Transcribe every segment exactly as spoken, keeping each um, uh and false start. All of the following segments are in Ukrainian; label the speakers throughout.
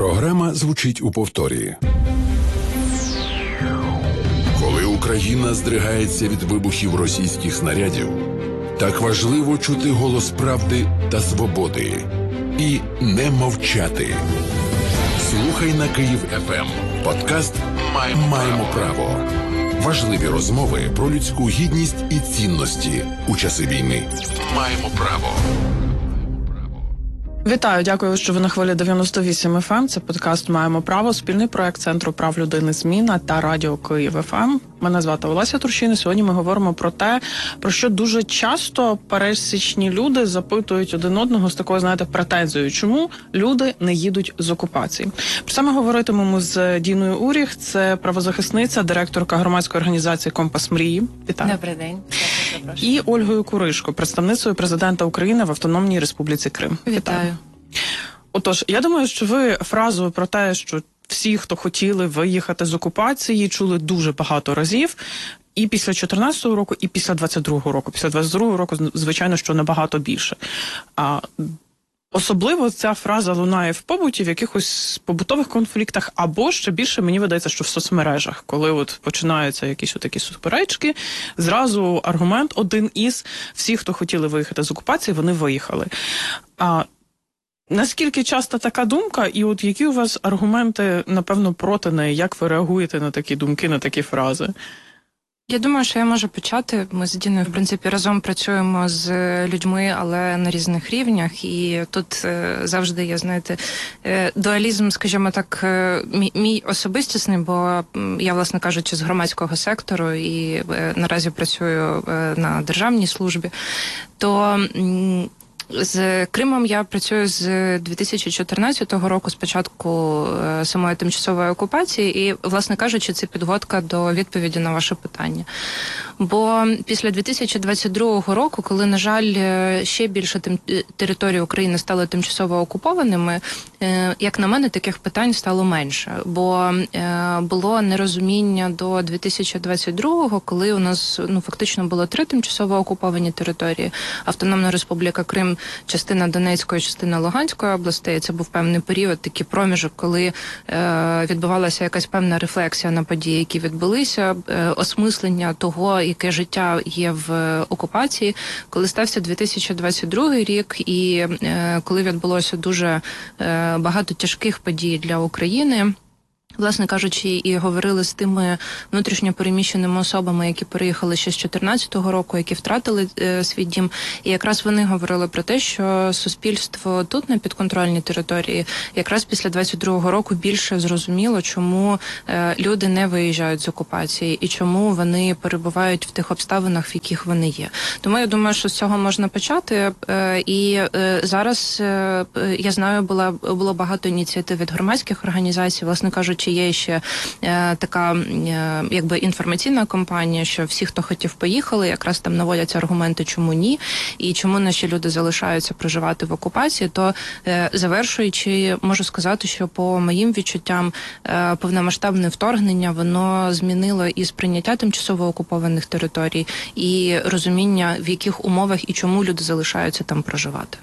Speaker 1: Програма звучить у повторі. Коли Україна здригається від вибухів російських снарядів, так важливо чути голос правди та свободи. І не мовчати. Слухай на Київ еф ем. Подкаст «Маємо, Маємо право». Важливі розмови про людську гідність і цінності у часи війни. Маємо право.
Speaker 2: Вітаю, дякую, що ви на хвилі дев'яносто вісім еф ем. Це подкаст «Маємо право», спільний проект Центру прав людини «Зміна» та радіо Київ еф ем. Мене звати Олеся Турчин, і сьогодні ми говоримо про те, про що дуже часто пересічні люди запитують один одного з такою, знаєте, претензією. Чому люди не їдуть з окупації? Про це ми говоритимемо з Діною Уріх, це правозахисниця, директорка громадської організації «Компас мрії». Вітаю.
Speaker 3: Добрий день.
Speaker 2: І Ольгою Куришко, представницею президента України в Автономній Республіці Крим.
Speaker 3: Вітаю.
Speaker 2: Вітаю. Отож, я думаю, що ви фразу про те, що всі, хто хотіли виїхати з окупації, чули дуже багато разів. І після чотирнадцятого року, і після двадцять другого року. Після двадцять другого року, звичайно, що набагато більше. А особливо ця фраза лунає в побуті, в якихось побутових конфліктах, або ще більше, мені видається, що в соцмережах, коли от починаються якісь отакі суперечки, зразу аргумент один із всіх, хто хотіли виїхати з окупації, вони виїхали. А наскільки часто така думка, і от які у вас аргументи, напевно, проти неї? Як ви реагуєте на такі думки, на такі фрази?
Speaker 3: Я думаю, що я можу почати. Ми з Діною, в принципі, разом працюємо з людьми, але на різних рівнях. І тут е, завжди є, знаєте, е, дуалізм, скажімо так, е, мій, мій особистісний, бо я, власне кажучи, з громадського сектору і е, наразі працюю е, на державній службі. То м, з Кримом я працюю з дві тисячі чотирнадцятого року, з початку е, самої тимчасової окупації, і, власне кажучи, це підводка до відповіді на ваше питання. Бо після дві тисячі двадцять другого року, коли, на жаль, ще більше тим, території України стали тимчасово окупованими, е, як на мене, таких питань стало менше. Бо е, було нерозуміння до дві тисячі двадцять другого, коли у нас, ну, фактично було три тимчасово окуповані території: Автономна Республіка Крим, частина Донецької, частина Луганської областей. Це був певний період, такий проміжок, коли е, відбувалася якась певна рефлексія на події, які відбулися, е, осмислення того, яке життя є в окупації. Коли стався дві тисячі двадцять другий рік, і е, коли відбулося дуже е, багато тяжких подій для України, власне кажучи, і говорили з тими внутрішньо переміщеними особами, які переїхали ще з чотирнадцятого року, які втратили е, свій дім. І якраз вони говорили про те, що суспільство тут, на підконтрольній території, якраз після двадцять другого року більше зрозуміло, чому е, люди не виїжджають з окупації і чому вони перебувають в тих обставинах, в яких вони є. Тому я думаю, що з цього можна почати. Е, і е, зараз, е, я знаю, була, було багато ініціатив від громадських організацій, власне кажучи, чи є ще е, така е, якби інформаційна кампанія, що всі, хто хотів, поїхали, якраз там наводяться аргументи, чому ні, і чому наші люди залишаються проживати в окупації. То е, завершуючи, можу сказати, що по моїм відчуттям е, повномасштабне вторгнення, воно змінило і сприйняття тимчасово окупованих територій, і розуміння, в яких умовах і чому люди залишаються там проживати.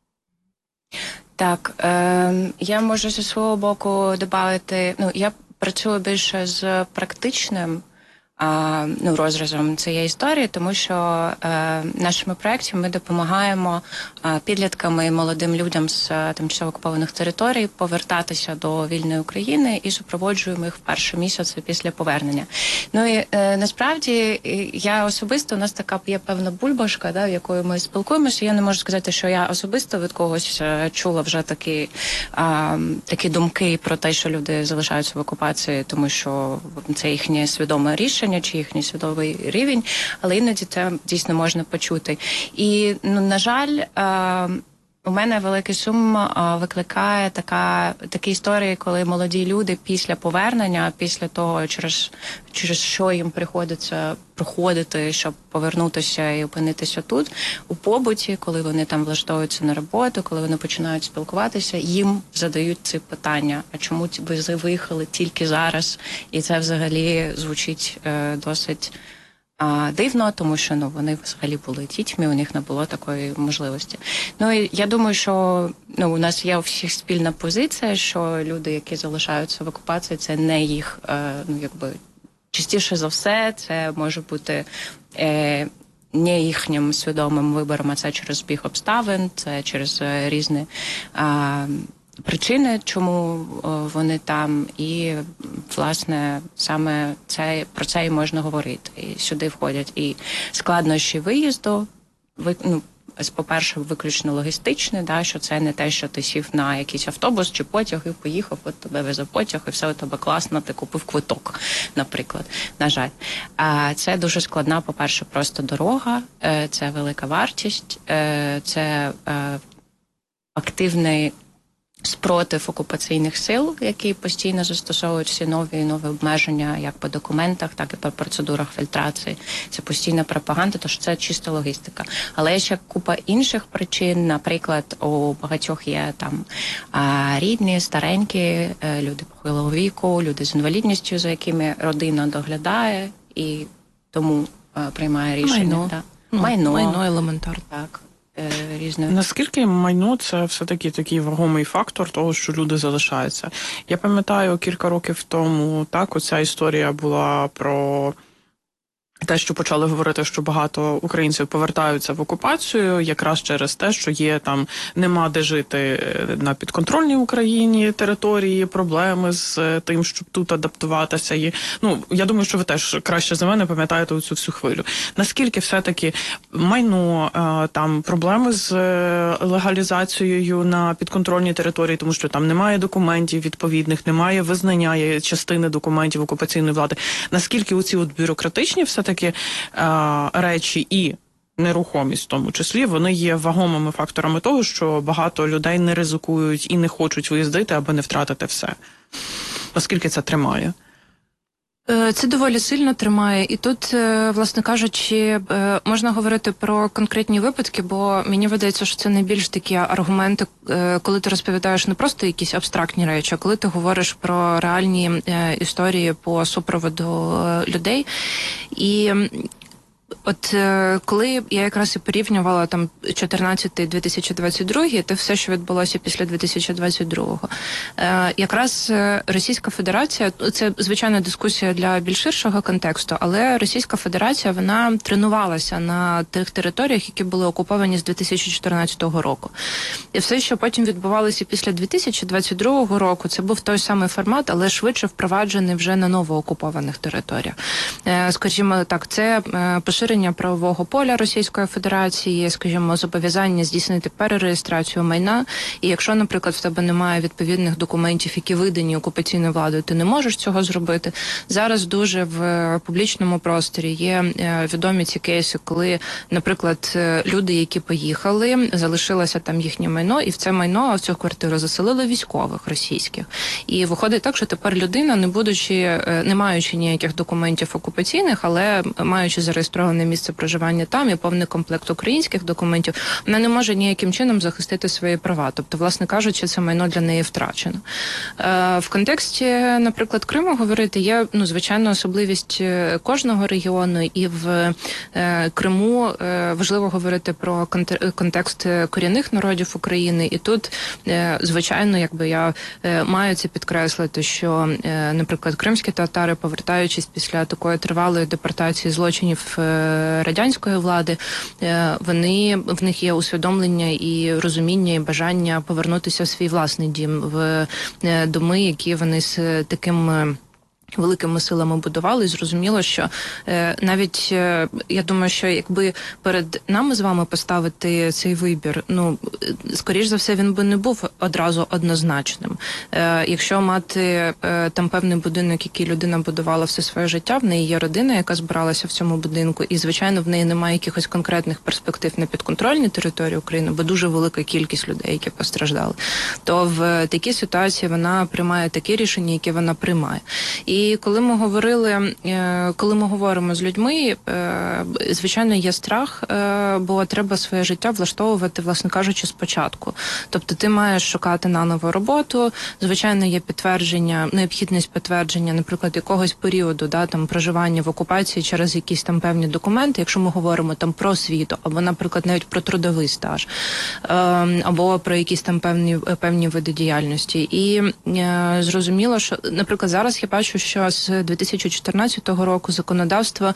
Speaker 4: Так, е, я можу зі свого боку додати, ну, я працюю більше з практичним а, ну, розразом цієї історії, тому що е, нашими проєктами ми допомагаємо е, підліткам і молодим людям з е, тимчасово окупованих територій повертатися до вільної України і супроводжуємо їх в перші місяці після повернення. Ну і е, насправді я особисто, у нас така є певна бульбашка, да, в якою ми спілкуємося. Я не можу сказати, що я особисто від когось е, чула вже такі, е, такі думки про те, що люди залишаються в окупації, тому що це їхнє свідоме рішення, чи їхній свідомий рівень, але іноді це дійсно можна почути. І, ну, на жаль, е, у мене великий сум е, викликає така, такі історії, коли молоді люди після повернення, після того, через, через що їм приходиться проходити, щоб повернутися і опинитися тут, у побуті, коли вони там влаштовуються на роботу, коли вони починають спілкуватися, їм задають ці питання, а чому ви виїхали тільки зараз? І це взагалі звучить е, досить А, дивно, тому що ну вони взагалі були дітьми, у них не було такої можливості. Ну і я думаю, що ну у нас є у всіх спільна позиція, що люди, які залишаються в окупації, це не їх, е, ну якби частіше за все, це може бути е, не їхнім свідомим вибором, а це через збіг обставин, це через різні е, причини, чому вони там, і, власне, саме це, про це і можна говорити. І сюди входять і складнощі виїзду, ну, по-перше, виключно логістичне, да, що це не те, що ти сів на якийсь автобус чи потяг і поїхав, от тебе везе потяг, і все у тебе класно, ти купив квиток, наприклад, на жаль. А це дуже складна, по-перше, просто дорога, це велика вартість, це активний спротив окупаційних сил, які постійно застосовують всі нові і нові обмеження як по документах, так і по процедурах фільтрації. Це постійна пропаганда, тож це чиста логістика. Але є ще купа інших причин. Наприклад, у багатьох є там рідні, старенькі, люди похилого віку, люди з інвалідністю, за якими родина доглядає і тому приймає рішення.
Speaker 3: Майно.
Speaker 4: Да.
Speaker 3: Ну,
Speaker 4: майно.
Speaker 3: Майно елементарно.
Speaker 4: Так. Різне.
Speaker 2: Наскільки майно це все-таки такий вагомий фактор того, що люди залишаються? Я пам'ятаю, кілька років тому так оця історія була про те, що почали говорити, що багато українців повертаються в окупацію якраз через те, що є там, нема де жити на підконтрольній Україні території, проблеми з тим, щоб тут адаптуватися. І, ну, я думаю, що ви теж краще за мене пам'ятаєте цю всю хвилю. Наскільки все-таки майно, там проблеми з легалізацією на підконтрольній території, тому що там немає документів відповідних, немає визнання частини документів окупаційної влади. Наскільки оці от бюрократичні все-таки такі а, речі і нерухомість в тому числі, вони є вагомими факторами того, що багато людей не ризикують і не хочуть виїздити, аби не втратити все. Наскільки це тримає?
Speaker 3: Це доволі сильно тримає. І тут, власне кажучи, можна говорити про конкретні випадки, бо мені видається, що це найбільш такі аргументи, коли ти розповідаєш не просто якісь абстрактні речі, а коли ти говориш про реальні історії по супроводу людей. І от коли я якраз і порівнювала там чотирнадцятий - дві тисячі двадцять другий, те все, що відбулося після дві тисячі двадцять другого, е, якраз Російська Федерація, це, звичайно, дискусія для більш ширшого контексту, але Російська Федерація, вона тренувалася на тих територіях, які були окуповані з дві тисячі чотирнадцятого року. І все, що потім відбувалося після дві тисячі двадцять другого року, це був той самий формат, але швидше впроваджений вже на новоокупованих територіях. Е, скажімо так, це е, поширення правового поля Російської Федерації, скажімо, зобов'язання здійснити перереєстрацію майна. І якщо, наприклад, в тебе немає відповідних документів, які видані окупаційною владою, ти не можеш цього зробити. Зараз дуже в публічному просторі є відомі ці кейси, коли, наприклад, люди, які поїхали, залишилося там їхнє майно, і в це майно, в цю квартиру заселили військових російських. І виходить так, що тепер людина, не будучи, не маючи ніяких документів окупаційних, але маючи зареєстрований місце проживання там і повний комплект українських документів, вона не може ніяким чином захистити свої права. Тобто, власне кажучи, це майно для неї втрачено. Е, в контексті, наприклад, Криму говорити, є, ну, звичайно, особливість кожного регіону, і в е, Криму е, важливо говорити про контекст корінних народів України. І тут, е, звичайно, якби я е, маю це підкреслити, що, е, наприклад, кримські татари, повертаючись після такої тривалої депортації злочинів радянської влади, вони, в них є усвідомлення і розуміння, і бажання повернутися в свій власний дім, в доми, які вони з таким великими силами будували, і зрозуміло, що е, навіть, е, я думаю, що якби перед нами з вами поставити цей вибір, ну, скоріш за все, він би не був одразу однозначним. Е, якщо мати е, там певний будинок, який людина будувала все своє життя, в неї є родина, яка збиралася в цьому будинку, і, звичайно, в неї немає якихось конкретних перспектив на підконтрольній території України, бо дуже велика кількість людей, які постраждали, то в такій ситуації вона приймає такі рішення, які вона приймає. І І коли ми говорили, коли ми говоримо з людьми, звичайно, є страх, бо треба своє життя влаштовувати, власне кажучи, спочатку. Тобто ти маєш шукати наново роботу, звичайно, є підтвердження, необхідність підтвердження, наприклад, якогось періоду, да, там, проживання в окупації через якісь там певні документи, якщо ми говоримо там про освіту, або, наприклад, навіть про трудовий стаж, або про якісь там певні, певні види діяльності. І зрозуміло, що, наприклад, зараз я бачу, що з дві тисячі чотирнадцятого року законодавство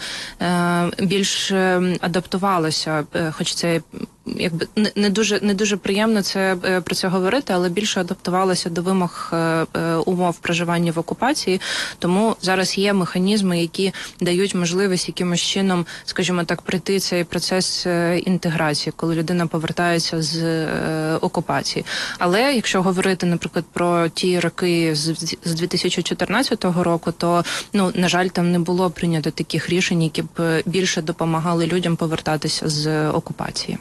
Speaker 3: більш адаптувалося, хоч це якби не дуже не дуже приємно це про це говорити, але більше адаптувалося до вимог умов проживання в окупації. Тому зараз є механізми, які дають можливість якимось чином, скажімо так, пройти цей процес інтеграції, коли людина повертається з окупації. Але якщо говорити, наприклад, про ті роки з дві тисячі чотирнадцятого року, то, ну, на жаль, там не було прийнято таких рішень, які б більше допомагали людям повертатися з окупації.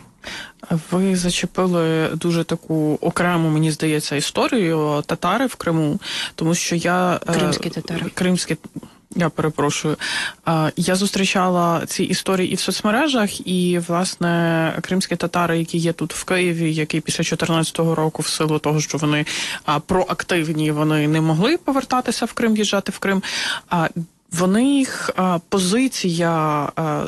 Speaker 2: Ви зачепили дуже таку окрему, мені здається, історію татари в Криму, тому що я...
Speaker 3: Кримські татари.
Speaker 2: Кримські... Я перепрошую. Я зустрічала ці історії і в соцмережах, і, власне, кримські татари, які є тут в Києві, які після чотирнадцятого року, в силу того, що вони проактивні, вони не могли повертатися в Крим, їжджати в Крим, вони їх позиція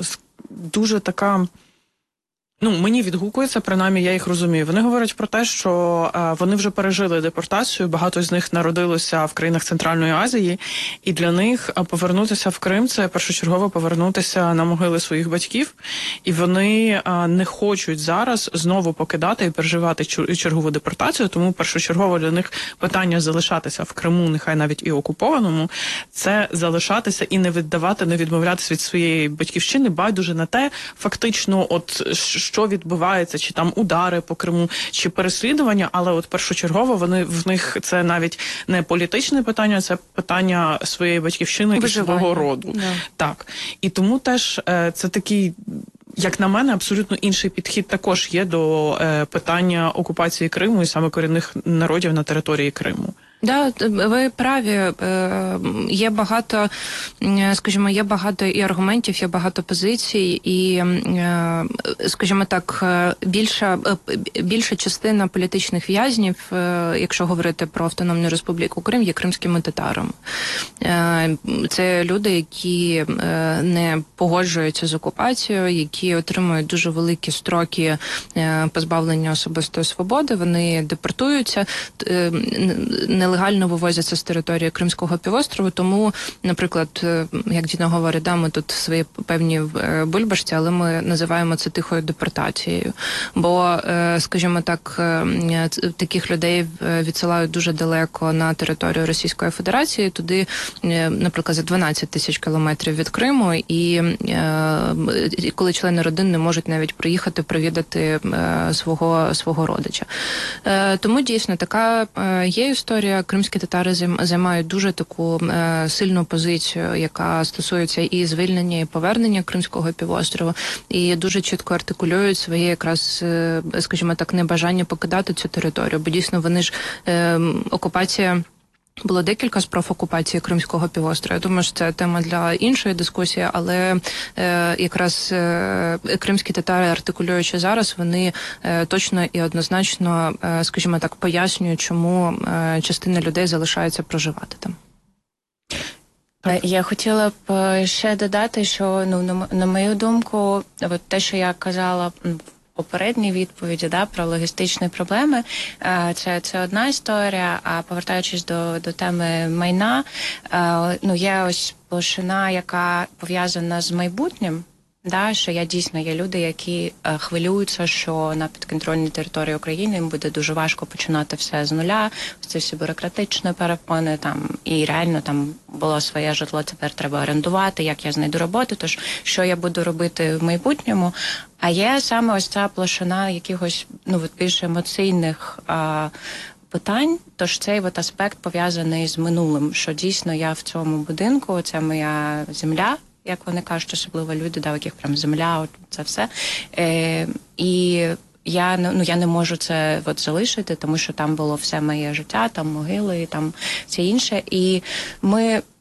Speaker 2: дуже така... Ну, мені відгукується, принаймні, я їх розумію. Вони говорять про те, що е, вони вже пережили депортацію, багато з них народилося в країнах Центральної Азії, і для них повернутися в Крим – це першочергово повернутися на могили своїх батьків, і вони е, не хочуть зараз знову покидати і переживати чергову депортацію, тому першочергово для них питання залишатися в Криму, нехай навіть і окупованому, це залишатися і не віддавати, не відмовлятися від своєї батьківщини, байдуже на те, фактично, от що відбувається, чи там удари по Криму, чи переслідування, але от першочергово вони в них це навіть не політичне питання, це питання своєї батьківщини і свого роду. Yeah. Так. І тому теж е, це такий, як на мене, абсолютно інший підхід також є до е, питання окупації Криму і саме корінних народів на території Криму.
Speaker 3: Да, ви праві. Є багато, скажімо, є багато і аргументів, є багато позицій, і, скажімо так, більша, більша частина політичних в'язнів, якщо говорити про Автономну Республіку Крим, є кримськими татарами. Це люди, які не погоджуються з окупацією, які отримують дуже великі строки позбавлення особистої свободи, вони депортуються, нелегально вивозяться з території Кримського півострову, тому, наприклад, як Діна говорить, да, ми тут свої певні бульбашці, але ми називаємо це тихою депортацією. Бо, скажімо так, таких людей відсилають дуже далеко на територію Російської Федерації, туди, наприклад, за дванадцять тисяч кілометрів від Криму, і коли члени родин не можуть навіть приїхати провідати свого, свого родича. Тому, дійсно, така є історія. Кримські татари займають дуже таку е, сильну позицію, яка стосується і звільнення, і повернення Кримського півострова, і дуже чітко артикулюють своє якраз, е, скажімо так, небажання покидати цю територію, бо дійсно вони ж е, окупація. Було декілька спроб окупації Кримського півострова. Я думаю, що це тема для іншої дискусії, але е, якраз е, кримські татари, артикулюючи зараз, вони е, точно і однозначно, е, скажімо так, пояснюють, чому е, частина людей залишається проживати там.
Speaker 4: Я хотіла б ще додати, що, ну, на, на мою думку, от те, що я казала попередній відповіді, да, про логістичні проблеми, це, це одна історія, а повертаючись до, до теми майна, ну, є ось площина, яка пов'язана з майбутнім, да, що я дійсно є люди, які е, хвилюються, що на підконтрольній території України їм буде дуже важко починати все з нуля, ось ці всі бюрократичні перепони, там, і реально там було своє житло, тепер треба орендувати, як я знайду роботу, тож що я буду робити в майбутньому. А є саме ось ця площина якихось, ну, от більш емоційних е, питань, тож цей от аспект пов'язаний з минулим, що дійсно я в цьому будинку, це моя земля, як вони кажуть, особливо люди, да, у яких прям земля, от це все. Е, і я, ну, я не можу це от залишити, тому що там було все моє життя, там могили, і там все інше. І ми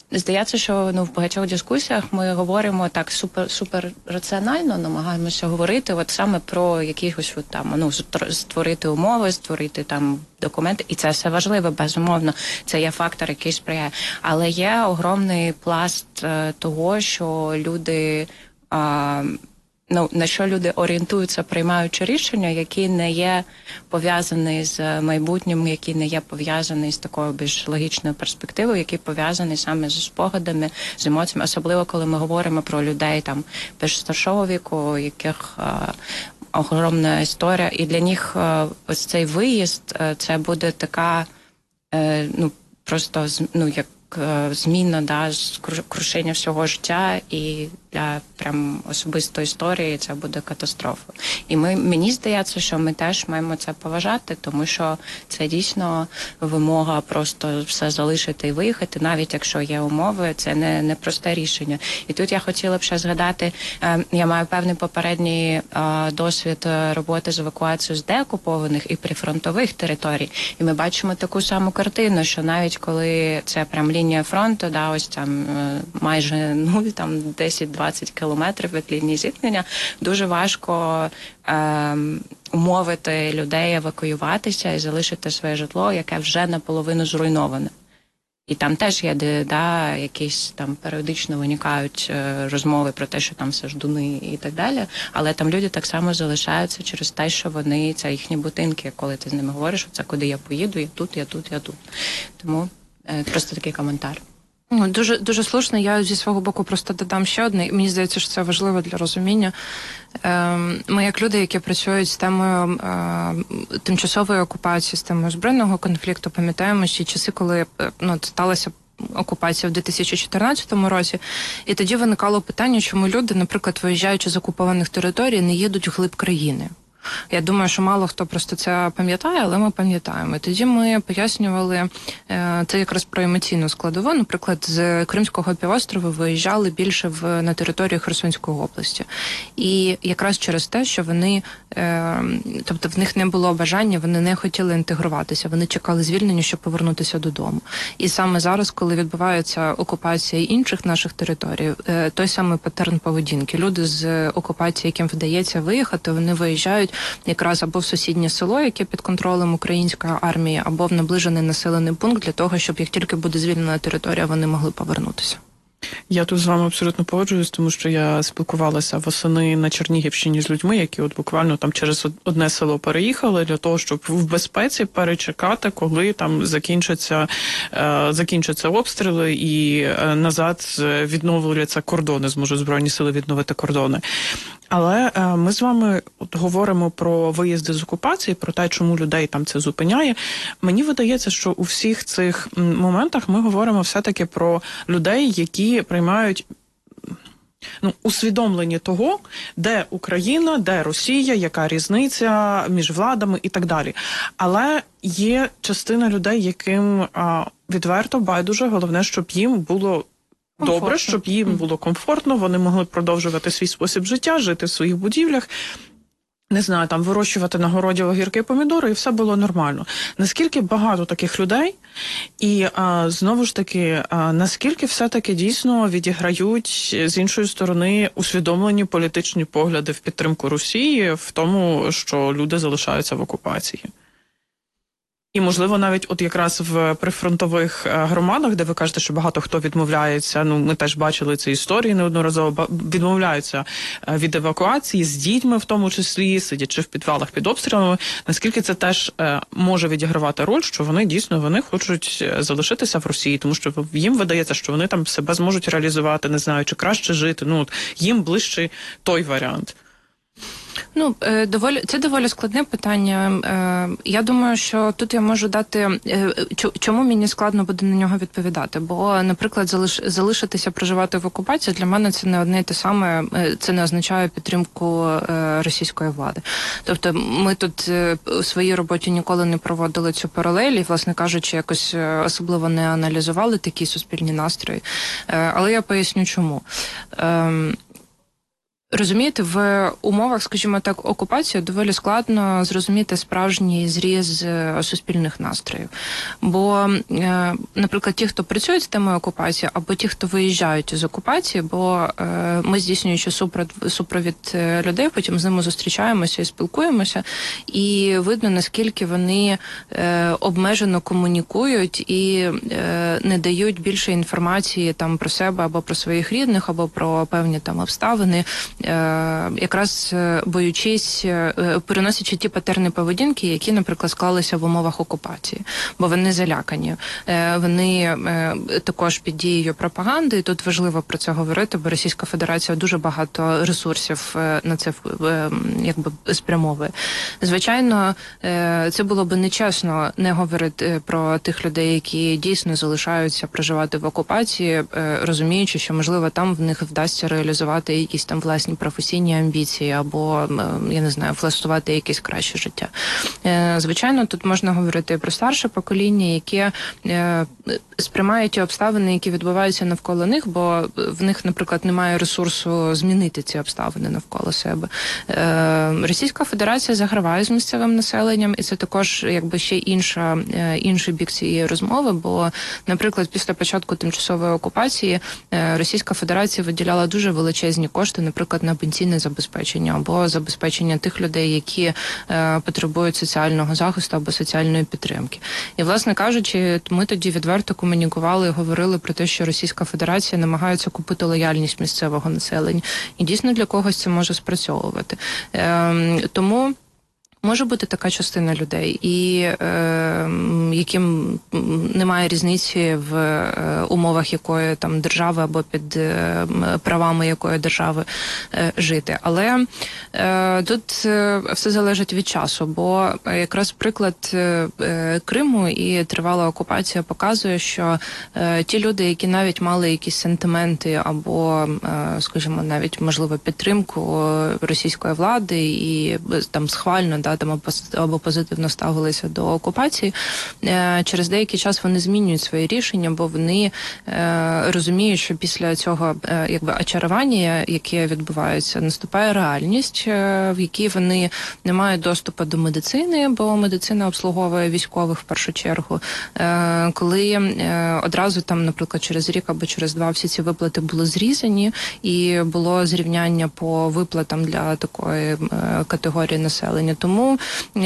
Speaker 4: Здається, що ну в багатьох дискусіях ми говоримо так супер супер раціонально, намагаємося говорити от саме про якихось от там ну створити умови, створити там документи, і це все важливо, безумовно. Це є фактор, який сприяє. Але є огромний пласт е, того, що люди. Е, Ну, на що люди орієнтуються, приймаючи рішення, які не є пов'язані з майбутнім, які не є пов'язані з такою більш логічною перспективою, які пов'язані саме з спогадами, з емоціями, особливо коли ми говоримо про людей там більш старшого віку, у яких е, огромна історія, і для них е, ось цей виїзд, е, це буде така, е, ну, просто, ну, як зміна, да, крушення всього життя, і для прям особистої історії це буде катастрофа. І ми, мені здається, що ми теж маємо це поважати, тому що це дійсно вимога просто все залишити і виїхати, навіть якщо є умови, це не, не просте рішення. І тут я хотіла б ще згадати, я маю певний попередній досвід роботи з евакуацією з деокупованих і прифронтових територій. І ми бачимо таку саму картину, що навіть коли це прям лінія фронту, да, ось там майже нуль, там десять-двадцять кілометрів від лінії зіткнення, дуже важко е, умовити людей евакуюватися і залишити своє житло, яке вже наполовину зруйноване. І там теж є, де, да, якісь там періодично виникають е, розмови про те, що там все ждуни і так далі, але там люди так само залишаються через те, що вони, це їхні будинки, коли ти з ними говориш, це куди я поїду, я тут, я тут, я тут. Тому е, просто такий коментар.
Speaker 3: Ну, дуже, дуже слушно. Я зі свого боку просто додам ще одне. Мені здається, що це важливо для розуміння. Ми, як люди, які працюють з темою тимчасової окупації, з темою збройного конфлікту, пам'ятаємо ще часи, коли ну, сталася окупація в дві тисячі чотирнадцятому році, і тоді виникало питання, чому люди, наприклад, виїжджаючи з окупованих територій, не їдуть вглиб країни. Я думаю, що мало хто просто це пам'ятає, але ми пам'ятаємо. І тоді ми пояснювали це якраз про емоційну складову. Наприклад, з Кримського півострова виїжджали більше в, на територію Херсонської області. І якраз через те, що вони, тобто в них не було бажання, вони не хотіли інтегруватися, вони чекали звільнення, щоб повернутися додому. І саме зараз, коли відбувається окупація інших наших територій, той самий паттерн поведінки. Люди з окупації, яким вдається виїхати, вони виїжджають якраз або в сусіднє село, яке під контролем української армії, або в наближений населений пункт для того, щоб як тільки буде звільнена територія, вони могли повернутися.
Speaker 2: Я тут з вами абсолютно погоджуюсь, тому що я спілкувалася восени на Чернігівщині з людьми, які от буквально там через одне село переїхали для того, щоб в безпеці перечекати, коли там закінчаться, е, закінчаться обстріли і е, назад відновляться кордони, зможуть Збройні сили відновити кордони. Але е, ми з вами от говоримо про виїзди з окупації, про те, чому людей там це зупиняє. Мені видається, що у всіх цих моментах ми говоримо все-таки про людей, які приймають ну, усвідомлення того, де Україна, де Росія, яка різниця між владами і так далі. Але є частина людей, яким а, відверто байдуже, головне, щоб їм було комфортно. Добре, щоб їм було комфортно, вони могли продовжувати свій спосіб життя, жити в своїх будівлях, не знаю, там вирощувати на городі огірки і помідори, і все було нормально. Наскільки багато таких людей, і а, знову ж таки, а, наскільки все-таки дійсно відіграють з іншої сторони усвідомлені політичні погляди в підтримку Росії в тому, що люди залишаються в окупації? І, можливо, навіть от якраз в прифронтових громадах, де ви кажете, що багато хто відмовляється, ну, ми теж бачили ці історії неодноразово, відмовляються від евакуації з дітьми, в тому числі, сидячи в підвалах під обстрілами. Наскільки це теж може відігравати роль, що вони дійсно вони хочуть залишитися в Росії, тому що їм видається, що вони там себе зможуть реалізувати, не знаю, чи краще жити. Ну, от їм ближче той варіант.
Speaker 3: Ну, доволі це доволі складне питання. Я думаю, що тут я можу дати, чому мені складно буде на нього відповідати. Бо, наприклад, залиш, залишитися проживати в окупації для мене це не одне і те саме, це не означає підтримку російської влади. Тобто ми тут у своїй роботі ніколи не проводили цю паралель і, власне кажучи, якось особливо не аналізували такі суспільні настрої. Але я поясню чому. Розумієте, в умовах, скажімо так, окупації доволі складно зрозуміти справжній зріз суспільних настроїв. Бо, наприклад, ті, хто працюють з темою окупації, або ті, хто виїжджають з окупації, бо ми, здійснюючи супровід людей, потім з ними зустрічаємося і спілкуємося, і видно, наскільки вони обмежено комунікують і не дають більше інформації там про себе або про своїх рідних, або про певні там обставини, якраз боючись, переносячи ті патерни поведінки, які, наприклад, склалися в умовах окупації, бо вони залякані. Вони також під дією пропаганди, і тут важливо про це говорити, бо Російська Федерація дуже багато ресурсів на це якби спрямовує. Звичайно, це було б нечесно не говорити про тих людей, які дійсно залишаються проживати в окупації, розуміючи, що, можливо, там в них вдасться реалізувати якісь там власні професійні амбіції або, я не знаю, влаштувати якесь краще життя. Звичайно, тут можна говорити про старше покоління, яке сприймає ті обставини, які відбуваються навколо них, бо в них, наприклад, немає ресурсу змінити ці обставини навколо себе. Російська Федерація заграває з місцевим населенням, і це також якби ще інша, інший бік цієї розмови, бо, наприклад, після початку тимчасової окупації Російська Федерація виділяла дуже величезні кошти, наприклад, на пенсійне забезпечення або забезпечення тих людей, які е, потребують соціального захисту або соціальної підтримки. І, власне кажучи, ми тоді відверто комунікували і говорили про те, що Російська Федерація намагається купити лояльність місцевого населення. І дійсно для когось це може спрацьовувати. Е, тому може бути така частина людей, і е, яким немає різниці в е, умовах якої там держави або під е, правами якої держави е, жити. Але е, тут е, все залежить від часу, бо якраз приклад е, Криму і тривала окупація показує, що е, ті люди, які навіть мали якісь сентименти або, е, скажімо, навіть, можливо, підтримку російської влади і там схвально, да, там або позитивно ставилися до окупації, через деякий час вони змінюють свої рішення, бо вони розуміють, що після цього якби очарування, яке відбувається, наступає реальність, в якій вони не мають доступу до медицини, бо медицина обслуговує військових в першу чергу. Коли одразу там, наприклад, через рік або через два всі ці виплати були зрізані, і було зрівняння по виплатам для такої категорії населення. Тому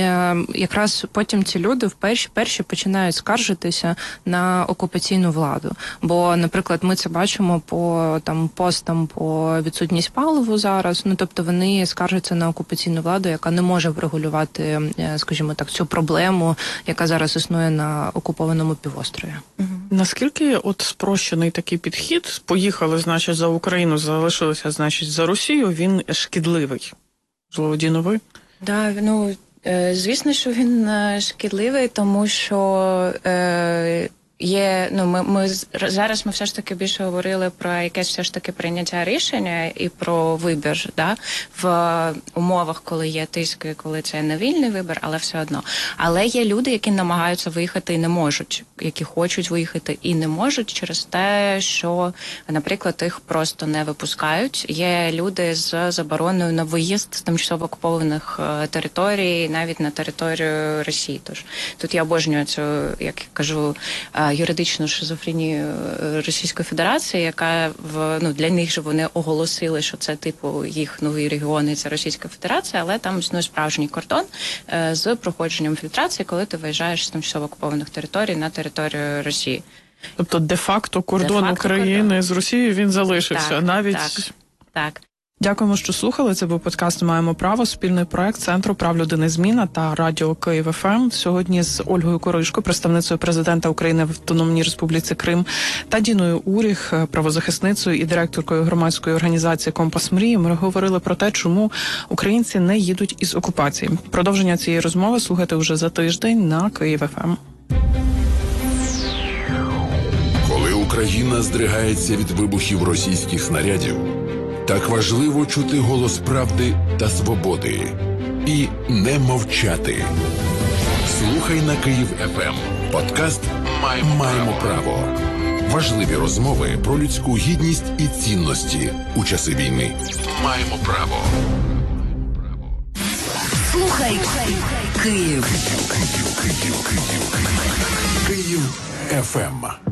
Speaker 3: якраз потім ці люди вперше перші починають скаржитися на окупаційну владу. Бо, наприклад, ми це бачимо по там постам по відсутність паливу зараз. Ну, тобто вони скаржаться на окупаційну владу, яка не може врегулювати, скажімо так, цю проблему, яка зараз існує на окупованому півострові.
Speaker 2: Угу. Наскільки от спрощений такий підхід, поїхали, значить, за Україну, залишилися, значить, за Росію, він шкідливий? Можливо, Діно, ви?
Speaker 4: Да, ну, звісно, що він шкідливий, тому що е, є, ну, ми, ми зараз ми все ж таки більше говорили про якесь все ж таки прийняття рішення і про вибір, да, в умовах, коли є тиск, і коли це не вільний вибір, але все одно. Але є люди, які намагаються виїхати і не можуть, які хочуть виїхати і не можуть через те, що, наприклад, їх просто не випускають. Є люди з забороною на виїзд з тимчасово окупованих територій, навіть на територію Росії. Тож тут я обожнюю цю, як я кажу, юридичну шизофренію Російської Федерації, яка в ну для них же вони оголосили, що це типу їх нові регіони, це Російська Федерація, але там існує справжній кордон е, з проходженням фільтрації, коли ти виїжджаєш з тимчасово окупованих територій на територію Росії.
Speaker 2: Тобто де-факто кордон де-факто України кордон. З Росією він залишився,
Speaker 4: так,
Speaker 2: навіть
Speaker 4: так, так.
Speaker 2: Дякуємо, що слухали. Це був подкаст «Маємо право», спільний проект Центру прав людини «Зміна» та Радіо Київ еф ем. Сьогодні з Ольгою Коришко, представницею президента України в Автономній Республіці Крим, та Діною Уріх, правозахисницею і директоркою громадської організації «Компас мрії». Ми говорили про те, чому українці не їдуть із окупації. Продовження цієї розмови слухайте вже за тиждень на Київ еф ем.
Speaker 1: Коли Україна здригається від вибухів російських снарядів, так важливо чути голос правди та свободи і не мовчати. Слухай на Київ еф ем. Подкаст «Маємо право». Важливі розмови про людську гідність і цінності у часи війни. Маємо право.
Speaker 5: Слухай Київ.
Speaker 1: Київ еф ем.